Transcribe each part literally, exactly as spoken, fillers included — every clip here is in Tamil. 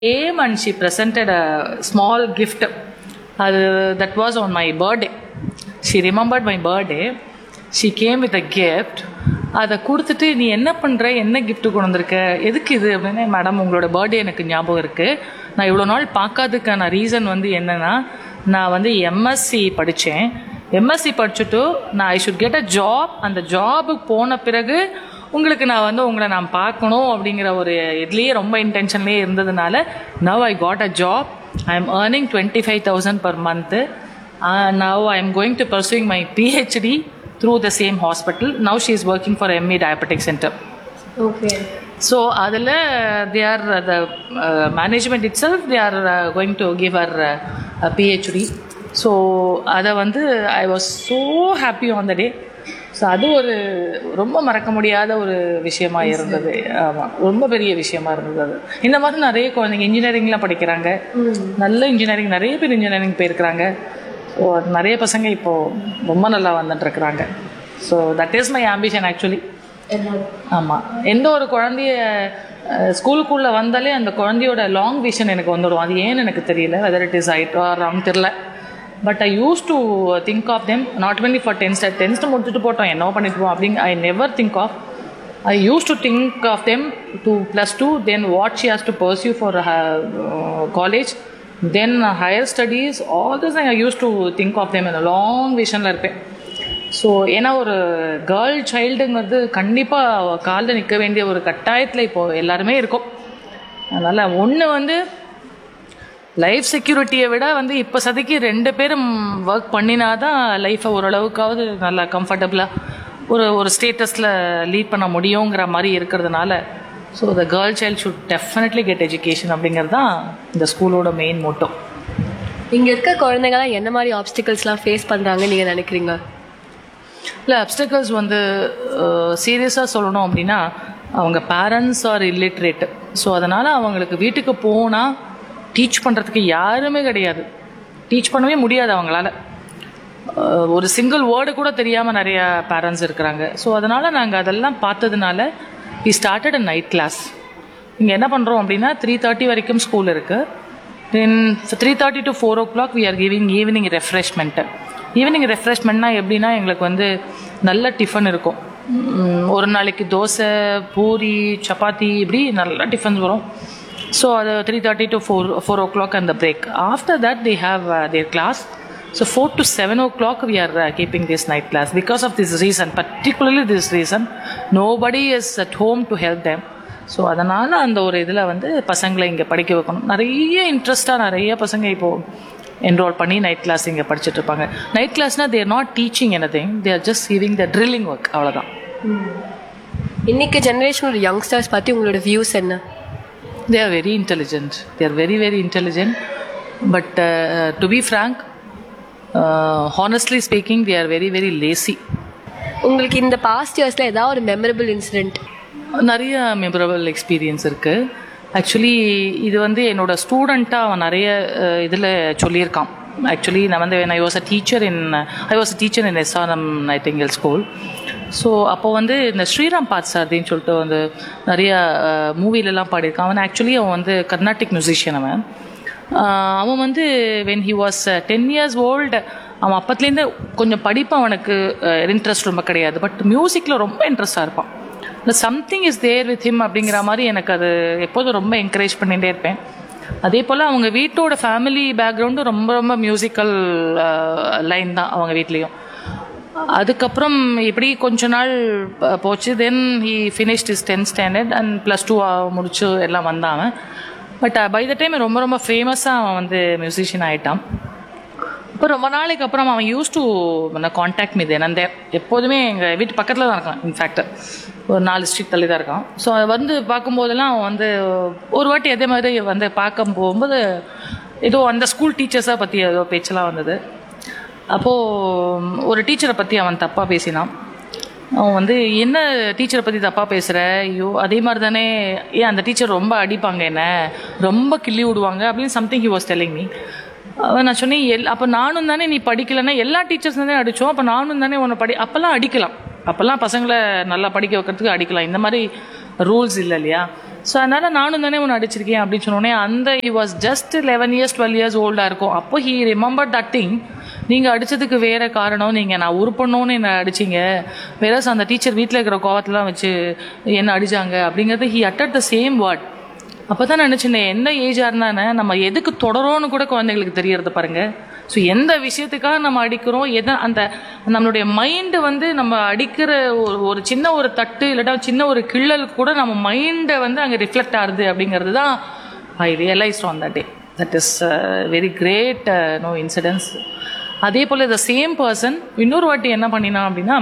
came and she presented a small gift. அது that was on my birthday. She remembered my birthday. She came with a gift. அதை கொடுத்துட்டு நீ என்ன பண்ணுற, என்ன கிஃப்ட் கொண்டு வந்திருக்க, எதுக்கு இது அப்படின்னு. மேடம் உங்களோட பர்த்டே எனக்கு ஞாபகம் இருக்குது. நான் இவ்வளோ நாள் பார்க்காததுக்கான ரீசன் வந்து என்னென்னா, நான் வந்து எம்எஸ்சி படித்தேன். எம்எஸ்சி படிச்சுட்டு நான் I should get a job. அந்த ஜாபுக்கு போன பிறகு உங்களுக்கு நான் வந்து உங்களை நான் பார்க்கணும் அப்படிங்கிற ஒரு இதுலேயே ரொம்ப இன்டென்ஷன்லேயே இருந்ததுனால now I got a job. I am earning twenty five thousand per month. Now I am going to pursuing my PhD through the same hospital. Now she is working for M E Diabetic Center. Okay. So adala they are uh, the uh, management itself, they are uh, going to give her uh, a PhD. So ada vandu I was so happy on the day. So அது ஒரு ரொம்ப மறக்க முடியாத ஒரு விஷயமா இருந்தது. ஆமாம், ரொம்ப பெரிய விஷயமா இருந்தது. இந்த மாதிரி நிறைய குழந்தைங்க இன்ஜினியரிங்லாம் படிக்கிறாங்க. நல்ல இன்ஜினியரிங், நிறைய பேர் இன்ஜினியரிங் போயிருக்கிறாங்க. ஸோ நிறைய பசங்க இப்போது ரொம்ப நல்லா வந்துட்டுருக்குறாங்க. So that is my ambition actually. ஆமாம், எந்த ஒரு குழந்தைய ஸ்கூலுக்குள்ளே வந்தாலே அந்த குழந்தையோட லாங் விஷன் எனக்கு வந்துடும். அது ஏன்னு எனக்கு தெரியல, whether it is right or wrong தெரில. But I use to think of them not only for tenth tenth முடிச்சுட்டு போட்டோம் என்ன பண்ணிட்டுப்போம் அப்படிங்க. I never think of I use to think of them to plus two, then what she has to pursue for college, then uh, higher studies, all this I used to think of them in a long visionல இருப்பேன். ஸோ ஏன்னா ஒரு கேர்ள் சைல்டுங்கிறது கண்டிப்பாக காலில் நிற்க வேண்டிய ஒரு கட்டாயத்தில் இப்போது எல்லாருமே இருக்கும். அதனால் ஒன்று வந்து லைஃப் செக்யூரிட்டியை விட வந்து இப்போ சதிக்கு ரெண்டு பேரும் ஒர்க் பண்ணினா தான் லைஃப்பை ஓரளவுக்காவது நல்லா கம்ஃபர்டபுளாக ஒரு ஒரு ஸ்டேட்டஸில் லீட் பண்ண முடியுங்கிற மாதிரி இருக்கிறதுனால so the girl child should definitely get education அப்படிங்கிறது தான் இந்த ஸ்கூலோட மெயின் மோட்டோ. இங்கே இருக்க குழந்தைங்களாம் என்ன மாதிரி ஆப்ஸ்டிகல்ஸ்லாம் ஃபேஸ் பண்ணுறாங்கன்னு நீங்கள் நினைக்கிறீங்க? இல்லை, ஆப்ஸ்டிகல்ஸ் வந்து சீரியஸாக சொல்லணும் அப்படின்னா அவங்க பேரண்ட்ஸ் ஆர் இல்லிட்ரேட். ஸோ அதனால் அவங்களுக்கு வீட்டுக்கு போனால் டீச் பண்ணுறதுக்கு யாருமே கிடையாது, டீச் பண்ணவே முடியாது அவங்களால. ஒரு சிங்கிள் வேர்டு கூட தெரியாமல் நிறையா பேரண்ட்ஸ் இருக்கிறாங்க. ஸோ அதனால் நாங்கள் அதெல்லாம் பார்த்ததுனால we started a night class. இங்கே என்ன பண்ணுறோம் அப்படின்னா த்ரீ தேர்ட்டி வரைக்கும் ஸ்கூல் இருக்குது. தென் three thirty to four O clock we are giving evening refreshment. Evening ரெஃப்ரெஷ்மெண்ட்னா எப்படின்னா எங்களுக்கு வந்து நல்ல டிஃபன் இருக்கும். ஒரு நாளைக்கு தோசை, பூரி, சப்பாத்தி, இப்படி நல்ல டிஃபன்ஸ் வரும். ஸோ அது three thirty to four four O clock அந்த break. After that they have their class. So four to seven o'clock we are uh, keeping this night class because of this reason, particularly this reason. Nobody is at home to help them. So அதனால் அந்த ஒரு இதில் வந்து பசங்களை இங்கே படிக்க வைக்கணும். நிறைய இன்ட்ரெஸ்ட்டாக நிறைய பசங்க இப்போது என்ரோல் பண்ணி நைட் கிளாஸ் இங்கே படிச்சுட்டு இருப்பாங்க. Night கிளாஸ்னால் there not teaching anything, they are just giving the drilling work, அவ்வளோதான். இன்றைக்கி ஜென்ரேஷனோட யங்ஸ்டர்ஸ் பற்றி உங்களோட வியூஸ் என்ன? They are very intelligent, they are very very intelligent. But to be frank, Uh, honestly speaking, they are very very lazy. உங்களுக்கு இந்த பாஸ்ட் இயர்ஸில் ஏதாவது ஒரு மெமரபிள் இன்சிடெண்ட்? நிறைய மெமரபிள் எக்ஸ்பீரியன்ஸ் இருக்குது. ஆக்சுவலி இது வந்து என்னோட ஸ்டூடெண்ட்டாக அவன் நிறைய இதில் சொல்லியிருக்கான். ஆக்சுவலி நான் வந்து I was a teacher in I was a teacher in SRM Nightingale school. So அப்போ வந்து இந்த ஸ்ரீராம் பார்த்சாரதின்னு சொல்லிட்டு வந்து நிறைய மூவிலெலாம் பாடியிருக்கான். அவன் ஆக்சுவலி அவன் வந்து கர்நாடிக் மியூசிஷியன். அவன் அவன் வந்து when he was ten years old, அவன் அப்பத்துலேருந்து கொஞ்சம் படிப்பு அவனுக்கு இன்ட்ரெஸ்ட் ரொம்ப கிடையாது, பட் மியூசிக்கில் ரொம்ப இன்ட்ரெஸ்டாக இருப்பான். இல்லை something is there with him அப்படிங்கிற மாதிரி எனக்கு அது எப்போதும் ரொம்ப என்கரேஜ் பண்ணிகிட்டே இருப்பேன். அதே போல் அவங்க வீட்டோட ஃபேமிலி பேக்ரவுண்டும் ரொம்ப ரொம்ப மியூசிக்கல் லைன் தான் அவங்க வீட்லேயும். அதுக்கப்புறம் இப்படி கொஞ்ச நாள் போச்சு. Then he finished is tenth standard and plus two முடிச்சு எல்லாம் வந்தான். பட் பை த டைம் ரொம்ப ரொம்ப ஃபேமஸாக அவன் வந்து மியூசிஷியன் ஆகிட்டான். இப்போ ரொம்ப நாளைக்கு அப்புறம் அவன் use to contact me then அந்த எப்போதுமே எங்கள் வீட்டு பக்கத்தில் தான் இருக்கான். இன்ஃபேக்ட் ஒரு நாலு ஸ்ட்ரீட் தள்ளி தான் இருக்கான். ஸோ அதை வந்து பார்க்கும்போதெல்லாம் அவன் வந்து ஒரு வாட்டி அதே மாதிரி வந்து பார்க்க போகும்போது ஏதோ அந்த ஸ்கூல் டீச்சர்ஸை பற்றி ஏதோ பேச்செல்லாம் வந்தது. அப்போது ஒரு டீச்சரை பற்றி அவன் தப்பாக பேசினான். அவன் வந்து என்ன டீச்சரை பற்றி தப்பாக பேசுகிற, ஐயோ அதே மாதிரி தானே, ஏன் அந்த டீச்சர் ரொம்ப அடிப்பாங்க, என்ன ரொம்ப கிள்ளி விடுவாங்க அப்படின்னு something he was telling me. அவன் நான் சொன்னேன், எல் அப்போ நானும் தானே, நீ படிக்கலைன்னா எல்லா டீச்சர்ஸ் தானே அடித்தோம், அப்போ நானும் தானே உன்னை படி அப்போல்லாம் அடிக்கலாம், அப்போல்லாம் பசங்களை நல்லா படிக்க வைக்கிறதுக்கு அடிக்கலாம், இந்த மாதிரி ரூல்ஸ் இல்லை இல்லையா. ஸோ அதனால் நானும் தானே ஒன்று அடிச்சிருக்கேன் அப்படின்னு சொன்னோடனே அந்த he was just eleven years twelve years ஓல்டாக இருக்கும். அப்போ ஹீ ரிமெம்பர் தட் திங். நீங்கள் அடித்ததுக்கு வேறு காரணம், நீங்கள் நான் உருப்பண்ணோன்னு என்னை அடிச்சிங்க, வேற அந்த டீச்சர் வீட்டில் இருக்கிற கோவத்தெலாம் வச்சு என்ன அடித்தாங்க அப்படிங்கிறது ஹி அட்டட் த சேம் வேர்ட். அப்போ தான் நினச்சினேன், என்ன ஏஜாக இருந்தானே நம்ம எதுக்கு தொடரோன்னு கூட குழந்தைங்களுக்கு தெரியறது பாருங்கள். ஸோ எந்த விஷயத்துக்காக நம்ம அடிக்கிறோம், எதை அந்த நம்மளுடைய மைண்டு வந்து நம்ம அடிக்கிற ஒரு ஒரு சின்ன ஒரு தட்டு இல்லாட்டா சின்ன ஒரு கிள்ளலுக்கு கூட நம்ம மைண்டை வந்து அங்கே ரிஃப்ளெக்ட் ஆகுது அப்படிங்கிறது தான் ஐ realised on that day. That is very great no incidents. அதே போல் த சேம் பர்சன் இன்னொரு வாட்டி என்ன பண்ணினான் அப்படின்னா,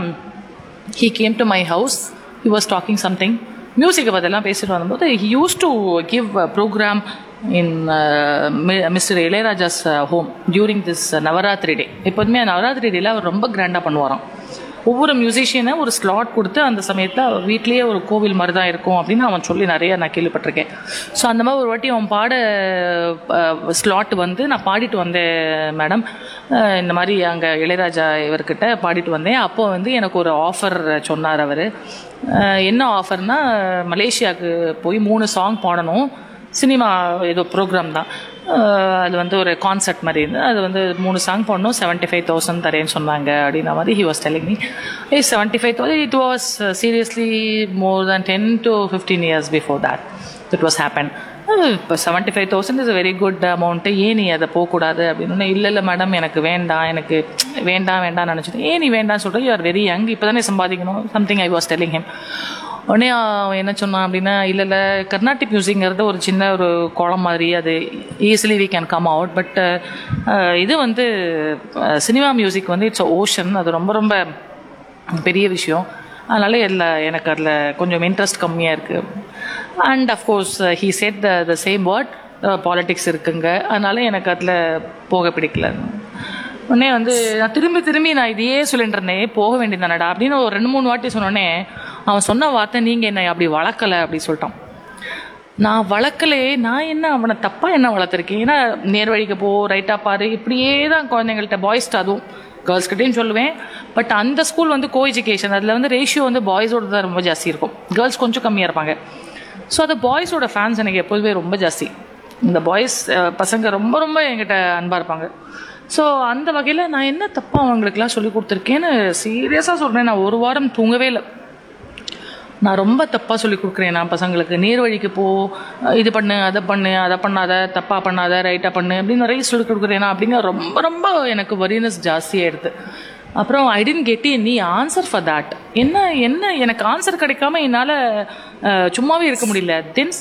he came to my house, he was talking something, மியூசிக்கை பற்றிலாம் பேசிட்டு வரும்போது he use to give program in mister Ilaiyaraaja's home during this Navaratri டே. எப்போதுமே நவராத்திரி டேல அவர் ரொம்ப கிராண்டாக பண்ணுவாராம். ஒவ்வொரு மியூசிஷியனை ஒரு ஸ்லாட் கொடுத்து அந்த சமயத்தில் அவர் வீட்லேயே ஒரு கோவில் மாதிரி தான் இருக்கும் அப்படின்னு அவன் சொல்லி நிறைய நான் கேள்விப்பட்டிருக்கேன். ஸோ அந்த மாதிரி ஒரு வாட்டி அவன் பாட ஸ்லாட் வந்து நான் பாடிட்டு வந்தேன் மேடம், இந்த மாதிரி அங்கே இளையராஜா இவர்கிட்ட பாடிட்டு வந்தேன். அப்போ வந்து எனக்கு ஒரு ஆஃபர் சொன்னார் அவர். என்ன ஆஃபர்னால், மலேசியாவுக்கு போய் மூணு சாங் பாடணும், சினிமா ஏதோ ப்ரோக்ராம் தான், அது வந்து ஒரு கான்சர்ட் மாதிரி இருந்து அது வந்து மூணு சாங் பாடணும், செவன்ட்டி ஃபைவ் தௌசண்ட் தரேன்னு சொன்னாங்க அப்படின்ற மாதிரி he was telling me. A seventy five thousand it was seriously more than ten to fifteen years before that it was happen. இப்போ seventy five thousand is very good amount, ஏன் நீ அதை போகக்கூடாது அப்படின்னு. இல்லை இல்லை மேடம் எனக்கு வேண்டாம், எனக்கு வேண்டாம் வேண்டாம்னு நினச்சிட்டு. ஏன் நீ வேண்டாம்னு சொல்கிறேன், யூ ஆர் வெரி யங், இப்போ தானே சம்பாதிக்கணும், something I was telling him. உடனே என்ன சொன்னான் அப்படின்னா, இல்லை இல்லை கர்நாடிக் மியூசிக்ங்கிறது ஒரு சின்ன ஒரு குளம் மாதிரி, அது easily we can come out, but இது வந்து சினிமா மியூசிக் வந்து இட்ஸ் ஓஷன், அது ரொம்ப ரொம்ப பெரிய விஷயம், அதனால் இல்லை எனக்கு அதில் கொஞ்சம் இன்ட்ரெஸ்ட் கம்மியாக இருக்குது. And of course he set the the same word, politics இருக்குங்க, அதனால் எனக்கு அதில் போக பிடிக்கல. உடனே வந்து நான் திரும்பி திரும்பி நான் இதையே சொல்லிட்டு இருந்தேன், போக வேண்டியதானடா அப்படின்னு ஒரு ரெண்டு மூணு வாட்டி சொன்னோடனே அவன் சொன்ன வார்த்தை, நீங்கள் என்னை அப்படி வளர்க்கலை அப்படி சொல்லிட்டான். நான் வளர்க்கலே, நான் என்ன அவனை தப்பாக என்ன வளர்த்துருக்கேன், ஏன்னா நேர் வழிக்கு போ, ரைட்டாக பாரு, இப்படியே தான் குழந்தைங்கள்ட்ட, பாய்ஸ்ட்டு அதுவும் கேர்ள்ஸ்கிட்டையும் சொல்லுவேன். பட் அந்த ஸ்கூல் வந்து கோ எஜுகேஷன், அதில் வந்து ரேஷியோ வந்து பாய்ஸோட தான் ரொம்ப ஜாஸ்தி இருக்கும், கேர்ள்ஸ் கொஞ்சம் கம்மியாக இருப்பாங்க. ஸோ அது பாய்ஸோட ஃபேன்ஸ் எனக்கு எப்போதுமே ரொம்ப ஜாஸ்தி. இந்த பாய்ஸ் பசங்க ரொம்ப ரொம்ப என்கிட்ட அன்பாக இருப்பாங்க. ஸோ அந்த வகையில் நான் என்ன தப்பாக அவங்களுக்குலாம் சொல்லி கொடுத்துருக்கேன்னு சீரியஸாக சொல்கிறேன். நான் ஒரு வாரம் தூங்கவே இல்லை. நான் ரொம்ப தப்பாக சொல்லி கொடுக்குறேன் நான் பசங்களுக்கு, நேர் வழிக்கு போ, இது பண்ணு, அதை பண்ணு, அதை பண்ணாத, தப்பாக பண்ணாத, ரைட்டாக பண்ணு அப்படின்னு நிறைய சொல்லி கொடுக்குறேனா அப்படிங்கிற ரொம்ப ரொம்ப எனக்கு வரினஸ் ஜாஸ்தியாகிடுது. அப்புறம் ஐ tent get any answer for that. என்ன என்ன எனக்கு ஆன்சர் கிடைக்காம என்னால் சும்மாவே இருக்க முடியல. Then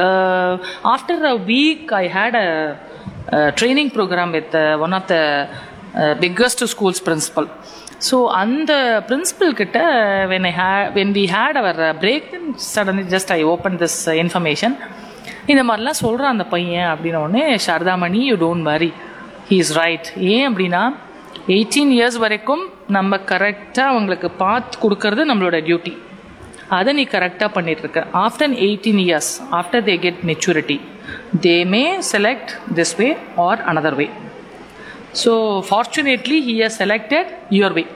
after a week I had a training program with one of the biggest schools principal. So அந்த பிரின்சிபல் கிட்ட when I hey when we had our break, then suddenly just I open this information. இந்த மாதிரிலாம் சொல்கிறான் அந்த பையன் அப்படின்னோடனே, Saradamani you don't worry, he is right. ஏன் அப்படின்னா எயிட்டீன் இயர்ஸ் வரைக்கும் நம்ம கரெக்டாக அவங்களுக்கு பார்த்து கொடுக்கறது நம்மளோட டியூட்டி, அதை நீ கரெக்டாக பண்ணிகிட்ருக்க. After eighteen years after they get maturity they May select this way or another way. So fortunately he has selected your way.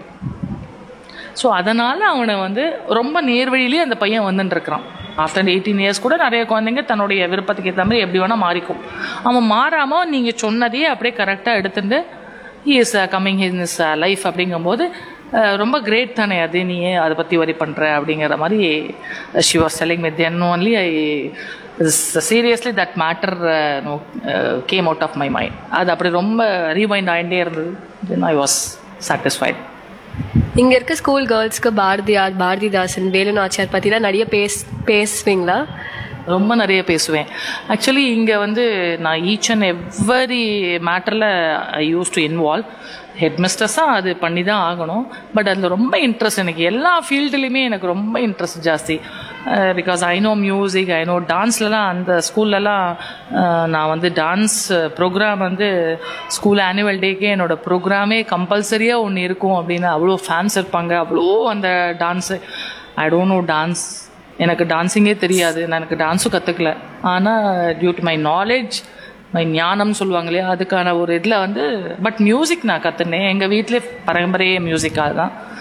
So அதனால் அவனை வந்து ரொம்ப நேர்வழியிலே அந்த பையன் வந்துட்டுருக்கிறான். ஆஃப்டர் எயிட்டீன் இயர்ஸ் கூட நிறைய குழந்தைங்க தன்னுடைய விருப்பத்துக்கு ஏற்ற மாதிரி எப்படி வேணால் மாறிக்கும். அவன் மாறாமல் நீங்கள் சொன்னதையே அப்படியே கரெக்டாக எடுத்துட்டு he is coming in is life அப்படிங்கும்போது ரொம்ப கிரேட் தானே அது, நீ அதை பற்றி வரி பண்ணுற அப்படிங்கிற மாதிரி she was telling me. Then only I seriously that matter no came out of my mind. அது அப்படி ரொம்ப ரீவைண்ட் ஆகிட்டே இருந்தது. தென் ஐ வாஸ் சாட்டிஸ்ஃபைட். இங்கே இருக்க ஸ்கூல் கேர்ள்ஸ்க்கு பாரதியார், பாரதிதாசன், வேலு நாச்சியார் பற்றிலாம் நிறைய பேஸ் பேசுவீங்களா? ரொம்ப நிறைய பேசுவேன். ஆக்சுவலி இங்கே வந்து நான் each and every மேட்டரில் I use to involve. Head மிஸ்டர்ஸாக அது பண்ணி தான் ஆகணும். பட் அதில் ரொம்ப இன்ட்ரெஸ்ட், எனக்கு எல்லா ஃபீல்டுலேயுமே எனக்கு ரொம்ப இன்ட்ரெஸ்ட் ஜாஸ்தி. Because I know music, I know டான்ஸ்லலாம், அந்த ஸ்கூல்லலாம் நான் வந்து டான்ஸ் ப்ரோக்ராம் வந்து ஸ்கூல் ஆனுவல் டேக்கே என்னோடய ப்ரோக்ராமே கம்பல்சரியாக ஒன்று இருக்கும் அப்படின்னு அவ்வளோ ஃபேன்ஸ் இருப்பாங்க, அவ்வளோ அந்த dance. I don't know dance, எனக்கு டான்ஸிங்கே தெரியாது, நான் எனக்கு டான்ஸும் கற்றுக்கல. ஆனால் due to my knowledge, my ஞானம்னு சொல்லுவாங்க இல்லையா, அதுக்கான ஒரு இதில் வந்து பட் மியூசிக் நான் கற்றுனேன். எங்கள் வீட்டிலே பரம்பரையே மியூசிக்காக தான்.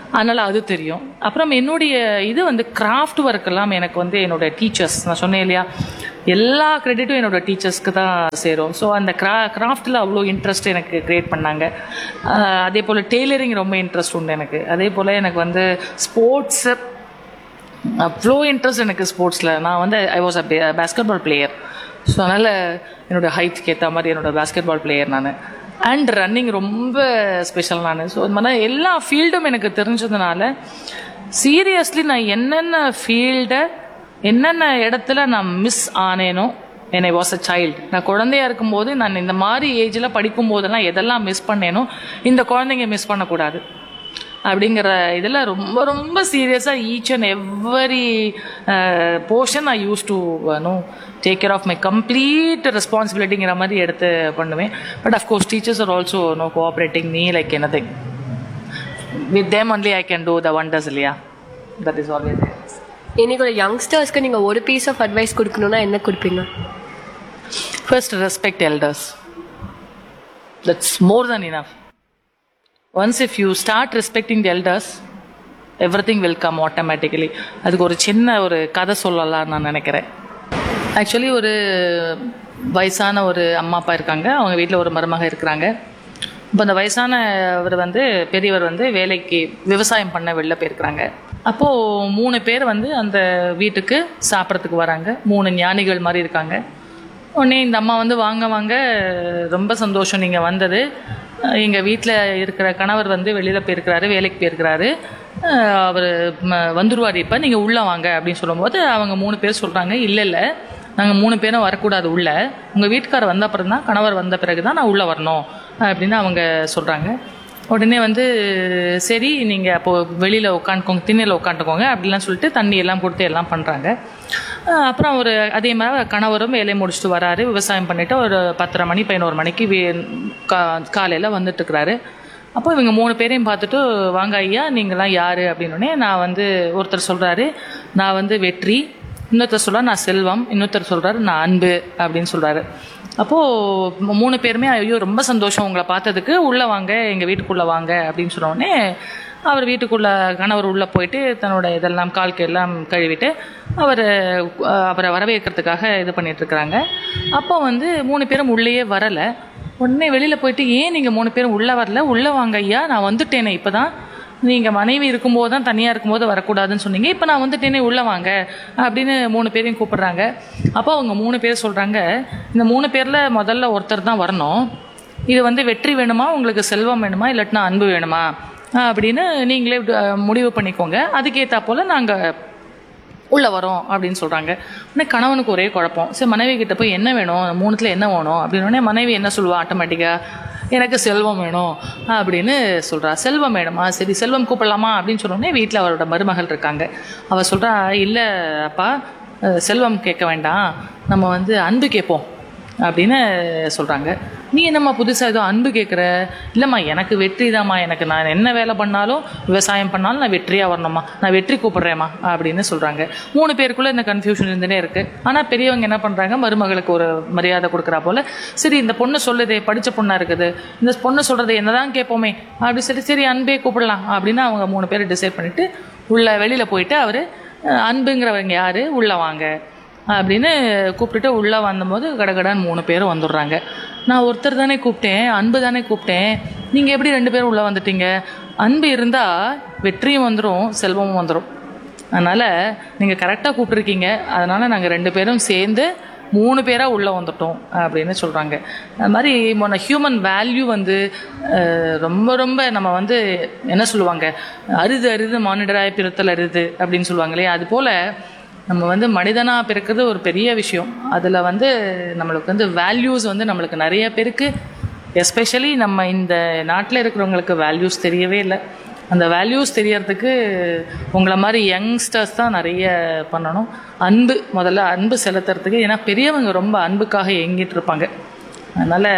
அதனால் அது தெரியும். அப்புறம் என்னுடைய இது வந்து கிராஃப்ட் ஒர்க் எல்லாம் எனக்கு வந்து என்னோடய டீச்சர்ஸ், நான் சொன்னேன் இல்லையா, எல்லா கிரெடிட்டும் என்னோடய டீச்சர்ஸ்க்கு தான் சேரும். ஸோ அந்த கிரா கிராஃப்டில் அவ்வளோ இன்ட்ரெஸ்ட் எனக்கு க்ரியேட் பண்ணாங்க. அதே போல் டெய்லரிங் ரொம்ப இன்ட்ரெஸ்ட் உண்டு எனக்கு. அதே போல் எனக்கு வந்து ஸ்போர்ட்ஸு அவ்வளோ இன்ட்ரெஸ்ட் எனக்கு ஸ்போர்ட்ஸில். நான் வந்து I was a basket ball player. So அதனால் என்னோடய ஹைட்க்கு ஏற்ற மாதிரி என்னோடய பேஸ்கெட் பால் பிளேயர் நான். அண்ட் ரன்னிங் ரொம்ப ஸ்பெஷல் நான். ஸோ இது மாதிரி எல்லா ஃபீல்டும் எனக்கு தெரிஞ்சதுனால சீரியஸ்லி நான் என்னென்ன ஃபீல்டை என்னென்ன இடத்துல நான் miss ஆனேனோ when I was a child, நான் குழந்தையா இருக்கும்போது நான் இந்த மாதிரி ஏஜில் படிக்கும் போதெல்லாம் எதெல்லாம் மிஸ் பண்ணேனோ இந்த குழந்தைங்க மிஸ் பண்ணக்கூடாது அப்படிங்கிற இதில் ரொம்ப ரொம்ப சீரியஸாக each and every portion I use to know take care of my complete ரெஸ்பான்சிபிலிட்டிங்கிற மாதிரி எடுத்து பண்ணுவேன். But of course teachers are also no cooperating me like anything. With them only I can do the wonders இல்லையா. That is always. இன்னைக்கு ஒரு யங்ஸ்டர்ஸ்க்கு நீங்கள் ஒரு பீஸ் ஆஃப் அட்வைஸ் கொடுக்கணுன்னா என்ன கொடுப்பீங்க? First, respect elders. That's more then enough. Once if you start respecting the elders, everything will come automatically. அதுக்கு ஒரு சின்ன ஒரு கதை சொல்லலாம் நான் நினைக்கிறேன். ஆக்சுவலி ஒரு வயசான ஒரு அம்மா அப்பா இருக்காங்க, அவங்க வீட்டில் ஒரு மருமக இருக்கிறாங்க. இப்போ அந்த வயசானவர் வந்து பெரியவர் வந்து வேலைக்கு விவசாயம் பண்ண வெளில போயிருக்கிறாங்க. அப்போது மூணு பேர் வந்து அந்த வீட்டுக்கு சாப்பிட்றதுக்கு வராங்க. மூணு ஞானிகள் மாதிரி இருக்காங்க. உடனே இந்த அம்மா வந்து வாங்க வாங்க ரொம்ப சந்தோஷம் நீங்கள் வந்தது. எங்கள் வீட்டில் இருக்கிற கணவர் வந்து வெளியில் போயிருக்கிறாரு, வேலைக்கு போயிருக்கிறாரு, அவர் வந்துடுவார், இப்போ நீங்கள் உள்ளே வாங்க அப்படின்னு சொல்லும்போது அவங்க மூணு பேர் சொல்கிறாங்க, இல்லை இல்லை நாங்கள் மூணு பேரும் வரக்கூடாது உள்ளே, உங்கள் வீட்டுக்காரர் வந்த அப்புறம் தான், கணவர் வந்த பிறகு தான் நான் உள்ளே வரணும் அப்படின்னு அவங்க சொல்கிறாங்க. உடனே வந்து சரி நீங்கள் அப்போது வெளியில் உட்காந்துக்கோங்க, திண்ணையில் உட்காந்துக்கோங்க அப்படிலாம் சொல்லிட்டு தண்ணி எல்லாம் கொடுத்து எல்லாம் பண்ணுறாங்க. அப்புறம் ஒரு அதே மாதிரி கணவரும் வேலையை முடிச்சுட்டு வராரு, விவசாயம் பண்ணிவிட்டு ஒரு பத்தரை மணி பதினோரு மணிக்கு வே கா காலையில் வந்துட்டுருக்கிறாரு. அப்போ இவங்க மூணு பேரையும் பார்த்துட்டு வாங்க ஐயா நீங்களாம் யார் அப்படின்னோடனே நான் வந்து ஒருத்தர் சொல்கிறாரு நான் வந்து வெற்றி, இன்னொருத்தர் சொல்கிறார் நான் செல்வம், இன்னொருத்தர் சொல்கிறாரு நான் அன்பு அப்படின்னு சொல்கிறாரு. அப்போது மூணு பேருமே ஐயோ ரொம்ப சந்தோஷம் உங்களை பார்த்ததுக்கு, உள்ளே வாங்க எங்கள் வீட்டுக்குள்ளே வாங்க அப்படின்னு சொன்னோடனே அவர் வீட்டுக்குள்ளே கணவர் உள்ளே போயிட்டு தன்னோட இதெல்லாம் கால்க்கு எல்லாம் கழுவிட்டு அவர் அவரை வரவேற்கிறதுக்காக இது பண்ணிகிட்ருக்குறாங்க. அப்போ வந்து மூணு பேரும் உள்ளேயே வரலை. உடனே வெளியில் போயிட்டு ஏன் நீங்கள் மூணு பேரும் உள்ளே வரல, உள்ளே வாங்க ஐயா நான் வந்துட்டேனே, இப்போ தான் நீங்கள் மனைவி இருக்கும்போது தான் தனியாக இருக்கும்போது வரக்கூடாதுன்னு சொன்னீங்க, இப்போ நான் வந்துட்டேனே உள்ளே வாங்க அப்படின்னு மூணு பேரையும் கூப்பிட்றாங்க. அப்போ அவங்க மூணு பேர் சொல்கிறாங்க இந்த மூணு பேரில் முதல்ல ஒருத்தர் தான் வரணும், இது வந்து வெற்றி வேணுமா உங்களுக்கு செல்வம் வேணுமா இல்லாட்டினா அன்பு வேணுமா அப்படின்னு நீங்களே முடிவு பண்ணிக்கோங்க, அதுக்கேற்றா போல் நாங்கள் உள்ளே வரோம் அப்படின்னு சொல்கிறாங்க. உடனே கணவனுக்கு ஒரே குழப்பம். சரி மனைவி கிட்ட போய் என்ன வேணும், மூணுத்தில் என்ன வேணும் அப்படின்னோடனே மனைவி என்ன சொல்லுவா ஆட்டோமேட்டிக்காக எனக்கு செல்வம் வேணும் அப்படின்னு சொல்கிறா. செல்வம் வேணுமா, சரி செல்வம் கூப்பிடலாமா அப்படின்னு சொன்னோடனே வீட்டில் அவரோட மருமகள் இருக்காங்க. அவள் சொல்கிறா இல்லை அப்பா செல்வம் கேட்க வேண்டாம், நம்ம வந்து அன்பு கேட்போம் அப்படின்னு சொல்கிறாங்க. நீ என்னம்மா புதுசாக ஏதோ அன்பு கேட்குற? இல்லைம்மா எனக்கு வெற்றி தாம்மா, எனக்கு நான் என்ன வேலை பண்ணாலும் விவசாயம் பண்ணாலும் நான் வெற்றியாக வரணும்மா, நான் வெற்றி கூப்பிட்றேம்மா அப்படின்னு சொல்கிறாங்க. மூணு பேருக்குள்ளே இந்த கன்ஃபியூஷன் இருந்துகிட்டே இருக்குது. ஆனால் பெரியவங்க என்ன பண்ணுறாங்க, மருமகளுக்கு ஒரு மரியாதை கொடுக்குறா போல், சரி இந்த பொண்ணு சொல்லுதே படித்த பொண்ணாக இருக்குது, இந்த பொண்ணு சொல்கிறது என்ன தான் கேட்போமே அப்படி சரி சரி அன்பே கூப்பிடலாம் அப்படின்னு அவங்க மூணு பேர் டிசைட் பண்ணிவிட்டு உள்ள வெளியில் போயிட்டு அவர் அன்புங்கிறவங்க யார் உள்ளே வாங்க அப்படின்னு கூப்பிட்டுட்டு உள்ளே வந்தபோது கடகடான்னு மூணு பேரும் வந்துடுறாங்க. நான் ஒருத்தர் தானே கூப்பிட்டேன், அன்பு தானே கூப்பிட்டேன், நீங்கள் எப்படி ரெண்டு பேரும் உள்ளே வந்துட்டீங்க? அன்பு இருந்தால் வெற்றியும் வந்துடும் செல்வமும் வந்துடும், அதனால் நீங்கள் கரெக்டாக கூப்பிட்ருக்கீங்க, அதனால் நாங்கள் ரெண்டு பேரும் சேர்ந்து மூணு பேராக உள்ளே வந்துட்டோம் அப்படின்னு சொல்கிறாங்க. அது மாதிரி மொன்ன ஹியூமன் வேல்யூ வந்து ரொம்ப ரொம்ப நம்ம வந்து என்ன சொல்லுவாங்க, அரிது அரிது மானிடராய் பிறத்தல் அரிது அப்படின்னு சொல்லுவாங்க இல்லையா, அதுபோல் நம்ம வந்து மனிதனாக பிறக்கிறது ஒரு பெரிய விஷயம். அதில் வந்து நம்மளுக்கு வந்து வேல்யூஸ் வந்து நம்மளுக்கு நிறைய பேருக்கு, எஸ்பெஷலி நம்ம இந்த நாட்டில் இருக்கிறவங்களுக்கு வேல்யூஸ் தெரியவே இல்லை. அந்த வேல்யூஸ் தெரியறதுக்கு உங்களை மாதிரி யங்ஸ்டர்ஸ் தான் நிறைய பண்ணணும். அன்பு முதல்ல அன்பு செலுத்துறதுக்கு, ஏன்னா பெரியவங்க ரொம்ப அன்புக்காக ஏங்கிட்டு இருப்பாங்க. அதனால்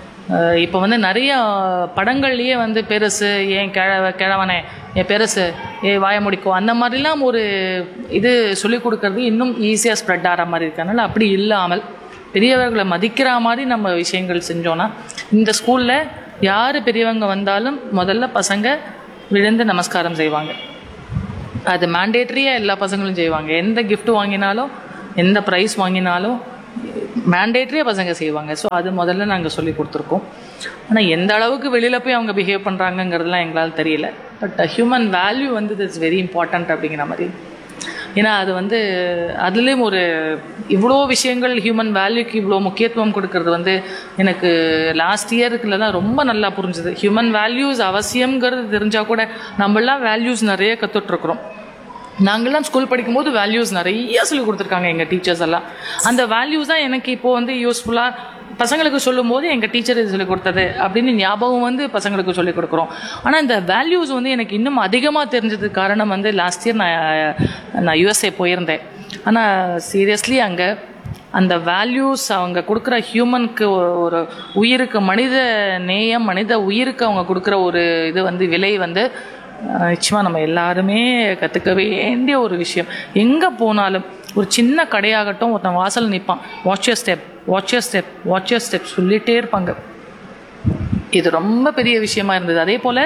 இப்போ வந்து நிறைய படங்கள்லேயே வந்து பெருசு ஏன் கிழவ கிழவனே என் பெருசு ஏ வாய முடிக்கும் அந்த மாதிரிலாம் ஒரு இது சொல்லிக் கொடுக்கறது இன்னும் ஈஸியாக ஸ்ப்ரெட் ஆகிற மாதிரி இருக்கனால அப்படி இல்லாமல் பெரியவர்களை மதிக்கிற மாதிரி நம்ம விஷயங்கள் செஞ்சோன்னா, இந்த ஸ்கூலில் யார் பெரியவங்க வந்தாலும் முதல்ல பசங்க விழுந்து நமஸ்காரம் செய்வாங்க. அது மேண்டேட்ரியாக எல்லா பசங்களும் செய்வாங்க. எந்த கிஃப்ட் வாங்கினாலும் எந்த ப்ரைஸ் வாங்கினாலும் மேண்டேட்ரியாக பசங்க செய்வாங்க. ஸோ அது முதல்ல நாங்கள் சொல்லி கொடுத்துருக்கோம். ஆனால் எந்த அளவுக்கு வெளியில் போய் அவங்க பிஹேவ் பண்ணுறாங்கங்கிறதுலாம் எங்களால் தெரியல. பட் ஹியூமன் வேல்யூ வந்து இட்ஸ் வெரி இம்பார்ட்டண்ட் அப்படிங்கிற மாதிரி. ஏன்னா அது வந்து அதுலேயும் ஒரு இவ்வளோ விஷயங்கள் ஹியூமன் வேல்யூக்கு இவ்வளோ முக்கியத்துவம் கொடுக்கறது வந்து எனக்கு லாஸ்ட் இயருக்குள்ள தான் ரொம்ப நல்லா புரிஞ்சுது. ஹியூமன் வேல்யூஸ் அவசியங்கிறது தெரிஞ்சால் கூட நம்மளாம் வேல்யூஸ் நிறைய கற்றுட்ருக்குறோம். நாங்கள்லாம் ஸ்கூல் படிக்கும்போது வேல்யூஸ் நிறைய சொல்லி கொடுத்துருக்காங்க எங்கள் டீச்சர்ஸ் எல்லாம். அந்த வேல்யூஸ் தான் எனக்கு இப்போது வந்து யூஸ்ஃபுல்லாக பசங்களுக்கு சொல்லும் போது எங்கள் டீச்சர் இது சொல்லிக் கொடுத்தது அப்படின்னு ஞாபகம் வந்து பசங்களுக்கு சொல்லிக் கொடுக்குறோம். ஆனால் இந்த வேல்யூஸ் வந்து எனக்கு இன்னும் அதிகமாக தெரிஞ்சதுக்கு காரணம் வந்து லாஸ்ட் இயர் நான் நான் யூஎஸ்ஏ போயிருந்தேன். ஆனால் சீரியஸ்லி அங்கே அந்த வேல்யூஸ் அவங்க கொடுக்குற ஹியூமனுக்கு ஒரு உயிருக்கு மனித நேயம் மனித உயிருக்கு அவங்க கொடுக்குற ஒரு இது வந்து விலை வந்து நிச்சயமாக நம்ம எல்லாருமே கற்றுக்க வேண்டிய ஒரு விஷயம். எங்கே போனாலும் ஒரு சின்ன கடையாகட்டும் ஒருத்தன் வாசல் நிற்பான், watch your step watch your step watch your step சொல்லிகிட்டே இருப்பாங்க. இது ரொம்ப பெரிய விஷயமா இருந்தது. அதே போல்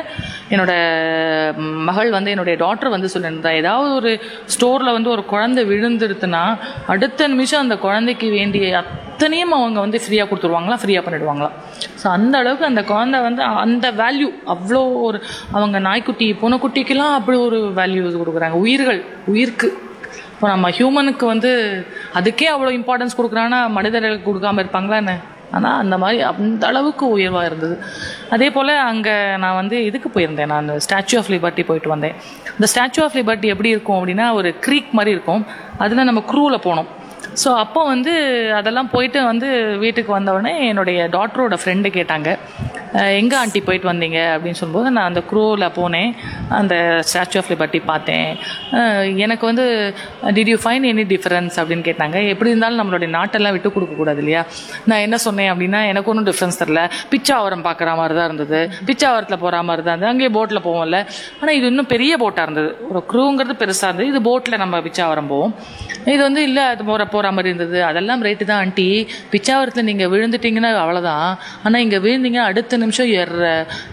என்னோடய மகள் வந்து என்னுடைய டாக்டர் வந்து சொல்லியிருந்தா, ஏதாவது ஒரு ஸ்டோரில் வந்து ஒரு குழந்தை விழுந்துடுத்துனா அடுத்த நிமிஷம் அந்த குழந்தைக்கு வேண்டிய அத்தனையும் அவங்க வந்து ஃப்ரீயாக கொடுத்துருவாங்களாம், ஃப்ரீயாக பண்ணிவிடுவாங்களாம். ஸோ அந்த அளவுக்கு அந்த குழந்தை வந்து அந்த வேல்யூ அவ்வளோ ஒரு அவங்க நாய்க்குட்டி பூனைக்குட்டிக்கெல்லாம் அப்படி ஒரு வேல்யூ கொடுக்குறாங்க. உயிர்கள் உயிருக்கு இப்போ நம்ம ஹியூமனுக்கு வந்து அதுக்கே அவ்வளோ இம்பார்ட்டன்ஸ் கொடுக்குறாங்கன்னா மனிதர்களுக்கு கொடுக்காமல் இருப்பாங்களா என்ன? ஆனால் அந்த மாதிரி அந்த அளவுக்கு உயர்வாக இருந்தது. அதே போல் அங்கே நான் வந்து இதுக்கு போயிருந்தேன், நான் ஸ்டாச்சு ஆஃப் லிபர்ட்டி போயிட்டு வந்தேன். இந்த ஸ்டாச்சு ஆஃப் லிபர்ட்டி எப்படி இருக்கும் அப்படின்னா ஒரு க்ரீக் மாதிரி இருக்கும், அதில் நம்ம க்ரூவில் போனோம். ஸோ அப்போ வந்து அதெல்லாம் போயிட்டு வந்து வீட்டுக்கு வந்தவுடனே என்னுடைய டாக்டரோட ஃப்ரெண்டு கேட்டாங்க, எங்கே ஆண்டி போயிட்டு வந்தீங்க அப்படின்னு சொல்லும்போது நான் அந்த க்ரூவில் போனேன், அந்த ஸ்டாச்சு ஆஃப் லிபர்ட்டி பார்த்தேன். எனக்கு வந்து did you find any difference அப்படின்னு கேட்டாங்க. எப்படி இருந்தாலும் நம்மளுடைய நாட்டெல்லாம் விட்டு கொடுக்கக்கூடாது இல்லையா. நான் என்ன சொன்னேன் அப்படின்னா எனக்கு ஒன்றும் டிஃப்ரென்ஸ் தெரில, பிச்சாவரம் பார்க்குற மாதிரி தான் இருந்தது, பிச்சாவரத்தில் போகிற மாதிரி தான் இருந்தது, அங்கேயே போட்டில் போவோம்ல. ஆனால் இது இன்னும் பெரிய போட்டாக இருந்தது, ஒரு க்ரூங்கிறது பெருசாக இருந்தது, இது போட்டில் நம்ம பிச்சாவரம் போவோம். இது வந்து இல்லை அது போகிற போகிற மாதிரி இருந்தது. அதெல்லாம் ரைட்டு தான் ஆண்டி, பிச்சாவரத்தில் நீங்கள் விழுந்துட்டீங்கன்னா அவ்வளோதான், ஆனால் இங்கே விழுந்தீங்க அடுத்த நிமிஷம் ஏற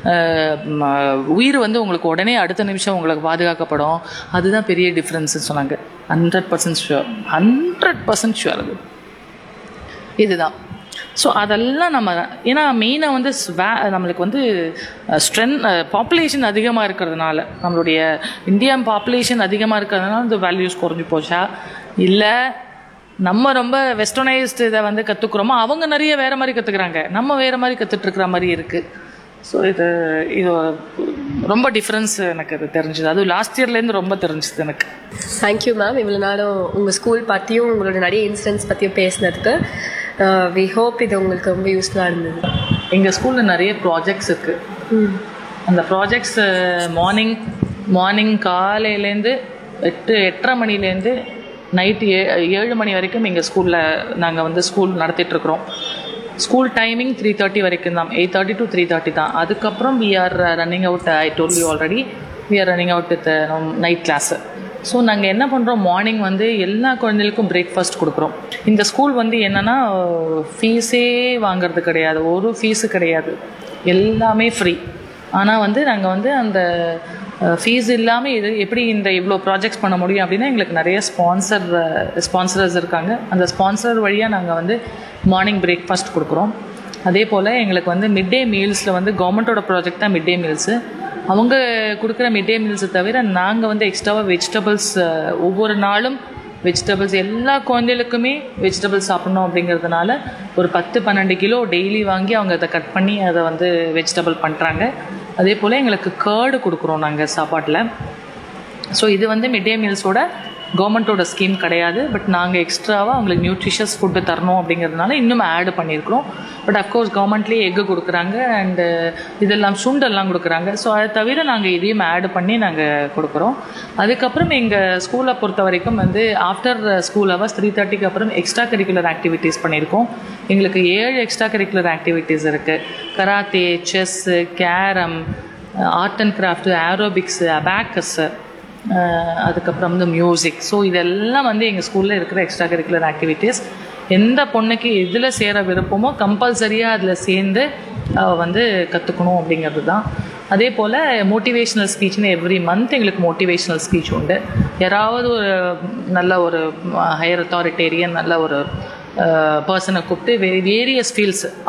உயிர் வந்து உங்களுக்கு உடனே அடுத்த நிமிஷம் உங்களுக்கு பாதுகாக்கப்படும், அதுதான் பெரிய டிஃப்ரென்ஸ்ன்னு சொன்னாங்க. Hundred percent sure hundred percent sure அது இதுதான். ஸோ அதெல்லாம் நம்ம ஏன்னா மெயினாக வந்து ஸ்வே நம்மளுக்கு வந்து ஸ்ட்ரென்த் பாப்புலேஷன் அதிகமாக இருக்கிறதுனால, நம்மளுடைய இந்தியன் பாப்புலேஷன் அதிகமாக இருக்கிறதுனால இந்த வேல்யூஸ் குறைஞ்சி போச்சா, இல்லை நம்ம ரொம்ப வெஸ்டர்னைஸ்டு இதை வந்து கற்றுக்குறோமோ, அவங்க நிறைய வேறு மாதிரி கற்றுக்குறாங்க, நம்ம வேறு மாதிரி கற்றுட்ருக்குற மாதிரி இருக்குது. ஸோ இது இது ரொம்ப டிஃப்ரென்ஸ் எனக்கு அது தெரிஞ்சுது. அதுவும் லாஸ்ட் இயர்லேருந்து ரொம்ப தெரிஞ்சுது எனக்கு. தேங்க்யூ மேம், இவ்வளோ நாளும் உங்கள் ஸ்கூல் பற்றியும் உங்களோட நிறைய இன்சிடென்ட்ஸ் பற்றியும் பேசினதுக்கு. வி ஹோப் இது உங்களுக்கு ரொம்ப யூஸ்ஃபுல்லாக இருந்தது. எங்கள் ஸ்கூலில் நிறைய ப்ராஜெக்ட்ஸ் இருக்குது. அந்த ப்ராஜெக்ட்ஸ் மார்னிங் மார்னிங் காலையிலேருந்து எட்டு எட்டரை மணிலேருந்து நைட்டு ஏ ஏழு மணி வரைக்கும் எங்கள் ஸ்கூலில் நாங்கள் வந்து school நடத்திட்டுருக்குறோம். School timing three thirty வரைக்கும் தான், eight thirty to three thirty தான். அதுக்கப்புறம் we are running out, I told you already, we are running out with night class. So நாங்கள் என்ன பண்ணுறோம், மார்னிங் வந்து எல்லா குழந்தைகளுக்கும் பிரேக்ஃபாஸ்ட் கொடுக்குறோம். இந்த ஸ்கூல் வந்து என்னென்னா ஃபீஸே வாங்கிறது கிடையாது, ஒரு ஃபீஸு கிடையாது, எல்லாமே ஃப்ரீ. ஆனால் வந்து நாங்கள் வந்து அந்த ஃபீஸ் இல்லாமல் இது எப்படி இந்த இவ்வளோ ப்ராஜெக்ட்ஸ் பண்ண முடியும் அப்படின்னா எங்களுக்கு நிறைய ஸ்பான்சர் ஸ்பான்சரர்ஸ் இருக்காங்க. அந்த ஸ்பான்சர் வழியாக நாங்கள் வந்து மார்னிங் பிரேக்ஃபாஸ்ட் கொடுக்குறோம். அதே போல் எங்களுக்கு வந்து மிட் டே மீல்ஸில் வந்து கவர்மெண்ட்டோட ப்ராஜெக்ட் தான் மிட் டே மீல்ஸு. அவங்க கொடுக்குற மிட் டே மீல்ஸை தவிர நாங்கள் வந்து எக்ஸ்ட்ராவாக வெஜிடபிள்ஸ் ஒவ்வொரு நாளும் வெஜிடபிள்ஸ் எல்லா குழந்தைகளுக்குமே வெஜிடபிள்ஸ் சாப்பிட்ணும் அப்படிங்கிறதுனால ஒரு பத்து பன்னெண்டு கிலோ டெய்லி வாங்கி அவங்க அதை கட் பண்ணி அதை வந்து வெஜிடபிள் பண்ணுறாங்க. அதே போல் எங்களுக்கு கேர்டு கொடுக்குறோம் நாங்கள் சாப்பாட்டில். ஸோ இது வந்து மிட் டே மீல்ஸோட கவர்மெண்ட்டோட ஸ்கீம் கிடையாது. பட் நாங்கள் எக்ஸ்ட்ராவாக அவங்களுக்கு நியூட்ரிஷியஸ் ஃபுட்டு தரணும் அப்படிங்கிறதுனால இன்னும் ஆட் பண்ணியிருக்கிறோம். பட் அஃப்கோர்ஸ் கவர்மெண்ட்லேயே எக்கு கொடுக்குறாங்க அண்டு இதெல்லாம் சுண்டெல்லாம் கொடுக்குறாங்க. ஸோ அதை தவிர நாங்கள் இதையும் ஆட் பண்ணி நாங்கள் கொடுக்குறோம். அதுக்கப்புறம் எங்கள் ஸ்கூலை பொறுத்த வரைக்கும் வந்து ஆஃப்டர் ஸ்கூல் ஹவர்ஸ் த்ரீ தேர்ட்டிக்கு அப்புறம் எக்ஸ்ட்ரா கரிக்குலர் ஆக்டிவிட்டீஸ் பண்ணியிருக்கோம். எங்களுக்கு ஏழு எக்ஸ்ட்ரா கரிக்குலர் ஆக்டிவிட்டீஸ் இருக்குது. Karate, chess, carrom, art and craft, ஏரோபிக்ஸு, abacus, அதுக்கப்புறம் வந்து மியூசிக். ஸோ இதெல்லாம் வந்து எங்கள் ஸ்கூலில் இருக்கிற எக்ஸ்ட்ரா கரிக்குலர் ஆக்டிவிட்டீஸ். எந்த பொண்ணுக்கு எதில் சேர விருப்பமோ கம்பல்சரியாக அதில் சேர்ந்து வந்து கற்றுக்கணும் அப்படிங்கிறது தான். அதே போல் மோட்டிவேஷ்னல் ஸ்பீச்னு எவ்ரி மந்த் எங்களுக்கு மோட்டிவேஷ்னல் ஸ்பீச் உண்டு. யாராவது ஒரு நல்ல ஒரு ஹையர் அத்தாரிட்டேரியன் நல்ல ஒரு பர்சனை கூப்பிட்டு வே வேரியஸ் ஃபீல்ட்ஸ்